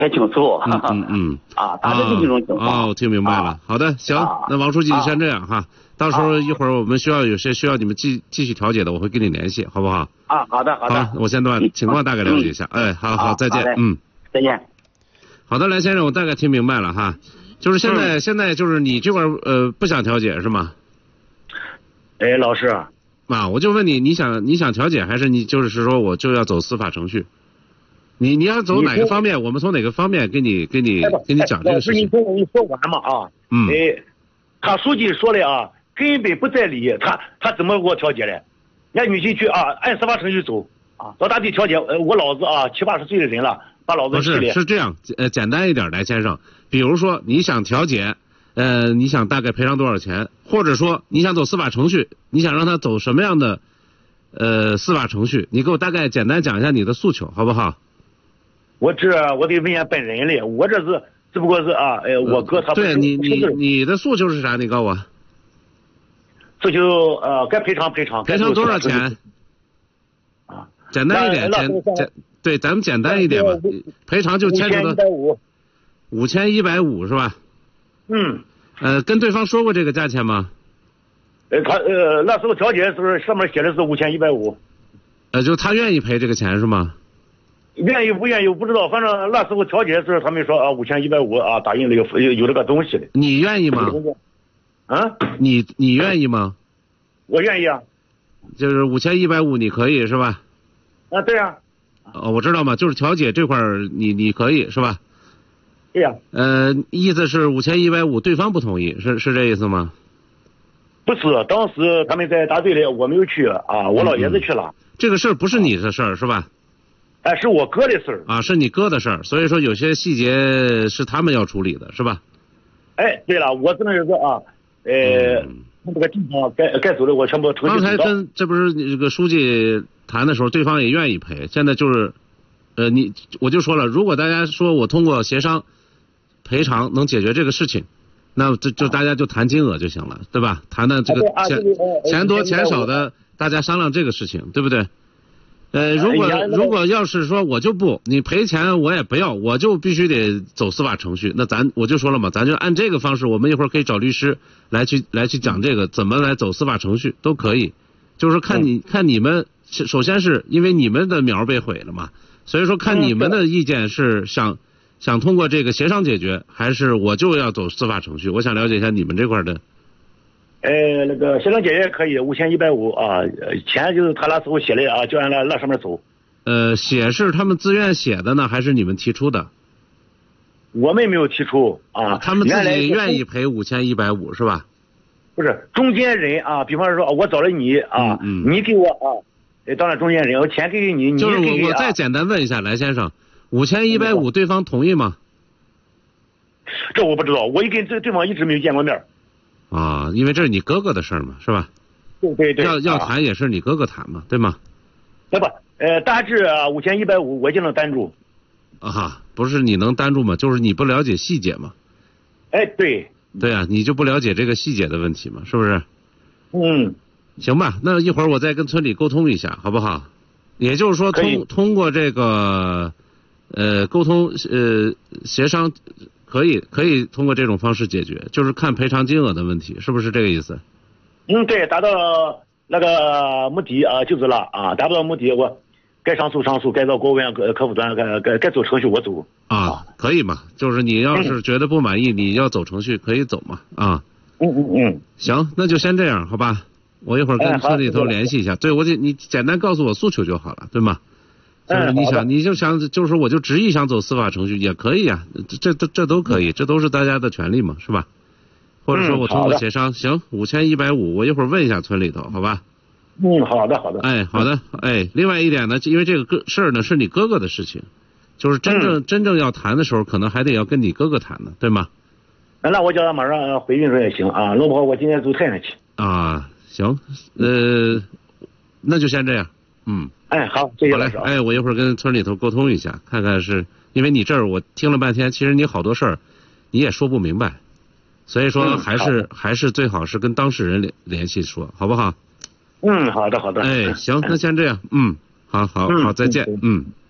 太清楚。大概是这种情况。 我听明白了。好的，行，那王书记先这样哈。到时候一会儿我们有些需要你们继续调解的，我会跟你联系，好不好？ 好的。 好，我先把情况大概了解一下。好，再见。 再见。 好的，来先生，我大概听明白了哈。就是现在就是你这块不想调解是吗？ 老师我就问你想调解还是你就是说我就要走司法程序？你要走哪个方面？我们从哪个方面给你讲这个事情？ 你听我说完嘛啊？他书记说的啊，根本不在理，他怎么给我调解的？让女婿去按司法程序走到大地调解。我老子70-80岁的人了，把老子气的。 是这样，简单一点来，先生，比如说你想调解，你想大概赔偿多少钱，或者说你想走司法程序，你想让他走什么样的司法程序？你给我大概简单讲一下你的诉求，好不好？ 我得问下本人嘞，我这是只不过是我哥他对你的诉求是啥？你告诉我。 诉求该赔偿多少钱？简单一点，对，咱们简单一点吧。赔偿就牵扯到5150是吧？跟对方说过这个价钱吗？ 他那时候调解的时候上面写的是5150。 就他愿意赔这个钱是吗？ 愿意不愿意我不知道，反正那时候调解的时候他们说5150打印了有这个东西的。 你愿意吗？你愿意吗？ 我愿意啊。 就是5150你可以是吧？ 对呀。 我知道嘛，就是调解这块你可以是吧？ 对呀。 意思是5150对方不同意，是这意思吗？ 不是，当时他们在答对了，我没有去我老爷子去了。 这个事儿不是你的事儿是吧？ 是我哥的事儿。 是你哥的事儿，所以说有些细节是他们要处理的是吧？ 对了，我只能是说这个地方该走的我全部程序。 刚才这不是这个书记谈的时候，对方也愿意赔。现在就是我就说了，如果大家说我通过协商赔偿能解决这个事情，那就大家就谈金额就行了，对吧？谈的这个钱多钱少的，大家商量这个事情，对不对？如果要是说我就不，你赔钱我也不要，我就必须得走司法程序，那我就说了嘛，咱就按这个方式，我们一会儿可以找律师来去讲这个怎么来走司法程序都可以，就是看你们，首先是因为你们的苗被毁了嘛，所以说看你们的意见是想通过这个协商解决，还是我就要走司法程序？我想了解一下你们这块的。 那个协商解决可以5150钱就是他那时候写的就按那上面走。 写是他们自愿写的呢，还是你们提出的？ 我们没有提出他们自己愿意赔5150是吧？ 不是中间人比方说我找了你你给我当然中间人，我钱给你， 就是我再简单问一下，来先生，5150对方同意吗？ 这我不知道，我跟对方一直没有见过面。 因为这是你哥哥的事儿嘛，是吧？ 对。 要谈也是你哥哥谈嘛，对吗？ 大致5150我就能担住。 不是你能担住吗？就是你不了解细节嘛。 对。 对啊，你就不了解这个细节的问题嘛，是不是？行吧，那一会儿我再跟村里沟通一下，好不好？也就是说通过这个沟通协商。可以通过这种方式解决，就是看赔偿金额的问题，是不是这个意思？ 对，达到那个目的就是了达不到目的我该上诉，该到国务院客户端该走程序我走可以嘛？就是你要是觉得不满意，你要走程序可以走嘛行，那就先这样好吧？我一会儿跟村里头联系一下。对，你简单告诉我诉求就好了，对吗？就是你就想就是我就执意想走司法程序也可以啊，这都可以，这都是大家的权利嘛，是吧？或者说我通过协商，行，5150，我一会儿问一下村里头，好吧？ 好的。 好的，另外一点呢，因为这个事儿呢是你哥哥的事情，就是真正要谈的时候，可能还得要跟你哥哥谈呢，对吗？ 那我叫他马上回运说也行弄不好我今天走太原去。 行，那就先这样， 好，谢谢老师。 我一会儿跟村里头沟通一下，看看是因为你这儿我听了半天，其实你好多事儿你也说不明白，所以说还是最好是跟当事人联系说，好不好？ 好的。 行，那先这样，好，再见，